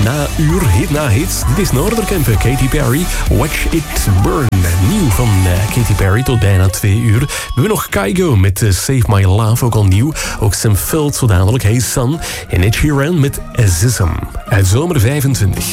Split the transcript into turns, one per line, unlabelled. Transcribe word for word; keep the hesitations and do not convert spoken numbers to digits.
na uur, hit na hit. Dit is Noorderkempen, Katy Perry, Watch It Burn. Nieuw van uh, Katy Perry tot bijna twee uur. We hebben nog Kygo met uh, Save My Love, ook al nieuw. Ook Sam Veld, zo dadelijk, Hey Sun. En Ed Sheeran met Azizem uit zomer vijfentwintig.